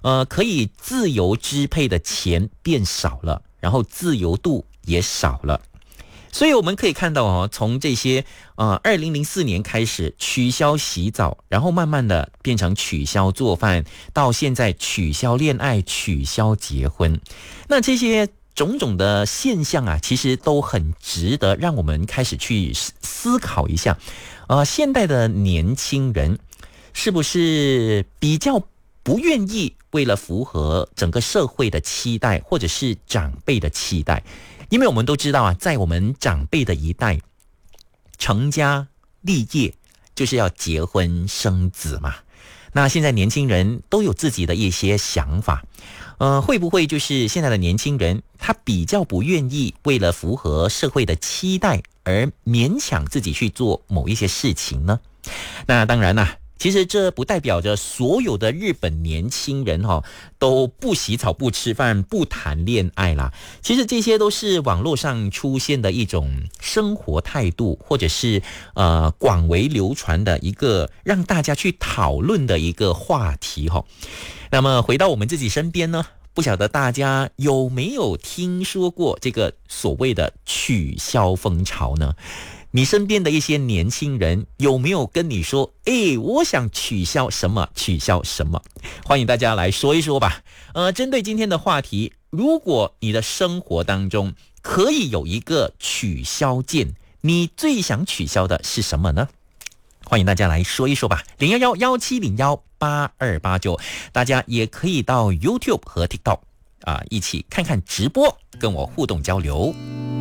可以自由支配的钱变少了，然后自由度也少了。所以我们可以看到从这些2004年开始取消洗澡，然后慢慢的变成取消做饭，到现在取消恋爱、取消结婚。那这些种种的现象啊，其实都很值得让我们开始去思考一下。现代的年轻人是不是比较不愿意为了符合整个社会的期待，或者是长辈的期待？因为我们都知道啊，在我们长辈的一代，成家立业就是要结婚生子嘛。那现在年轻人都有自己的一些想法，会不会就是现在的年轻人他比较不愿意为了符合社会的期待而勉强自己去做某一些事情呢？那当然啦，其实这不代表着所有的日本年轻人都不洗澡、不吃饭、不谈恋爱啦。其实这些都是网络上出现的一种生活态度，或者是广为流传的一个让大家去讨论的一个话题那么回到我们自己身边呢，不晓得大家有没有听说过这个所谓的取消风潮呢？你身边的一些年轻人有没有跟你说，我想取消什么，取消什么？欢迎大家来说一说吧。针对今天的话题，如果你的生活当中可以有一个取消键，你最想取消的是什么呢？欢迎大家来说一说吧。011-1701-8289，大家也可以到 YouTube 和 TikTok 一起看看直播，跟我互动交流。